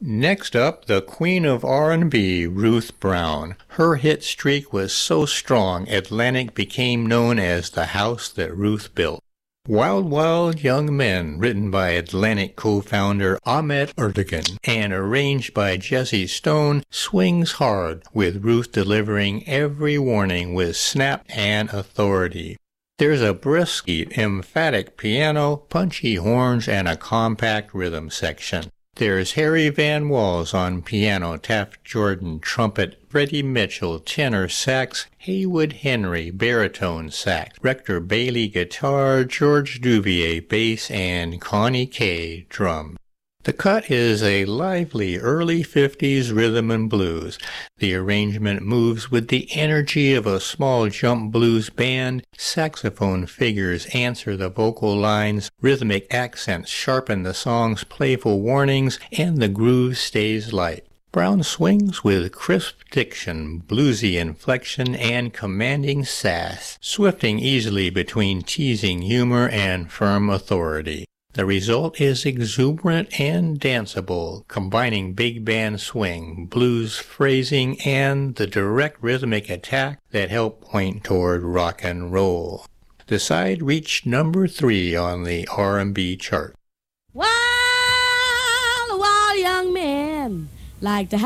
Next up, the queen of R&B, Ruth Brown. Her hit streak was so strong, Atlantic became known as the house that Ruth built. Wild Wild Young Men, written by Atlantic co-founder Ahmet Ertegun and arranged by Jesse Stone, swings hard, with Ruth delivering every warning with snap and authority. There's a brisk, emphatic piano, punchy horns, and a compact rhythm section. There's Harry Van Walls on piano, Taft Jordan trumpet, Freddie Mitchell tenor sax, Haywood Henry baritone sax, Rector Bailey guitar, George Duvier bass, and Connie Kay drum. The cut is a lively early 50s rhythm and blues. The arrangement moves with the energy of a small jump blues band. Saxophone figures answer the vocal lines. Rhythmic accents sharpen the song's playful warnings, and the groove stays light. Brown swings with crisp diction, bluesy inflection, and commanding sass, swifting easily between teasing humor and firm authority. The result is exuberant and danceable, combining big band swing, blues phrasing, and the direct rhythmic attack that help point toward rock and roll. The side reached number 3 on the R&B chart. Wild young men like to